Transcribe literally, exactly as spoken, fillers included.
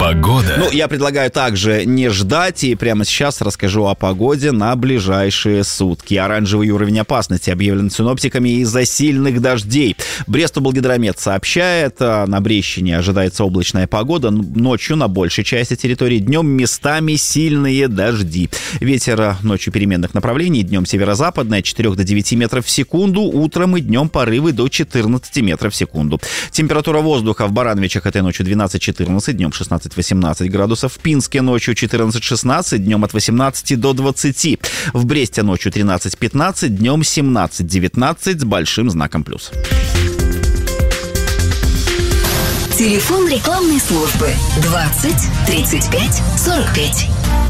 Погода. Ну, я предлагаю также не ждать и прямо сейчас расскажу о погоде на ближайшие сутки. Оранжевый уровень опасности объявлен синоптиками из-за сильных дождей. Бресту-Болгидромет сообщает, на Брещине ожидается облачная погода. Ночью на большей части территории, днем местами сильные дожди. Ветер ночью переменных направлений, днем северо-западный от четырёх до девяти метров в секунду, утром и днем порывы до четырнадцати метров в секунду. Температура воздуха в Барановичах этой ночью двенадцать-четырнадцать, днем шестнадцать-восемнадцать градусов. В Пинске ночью четырнадцать-шестнадцать, днем от восемнадцати до двадцати. В Бресте ночью тринадцать-пятнадцать, днем семнадцать-девятнадцать с большим знаком плюс. Телефон рекламной службы двадцать тридцать пять сорок пять.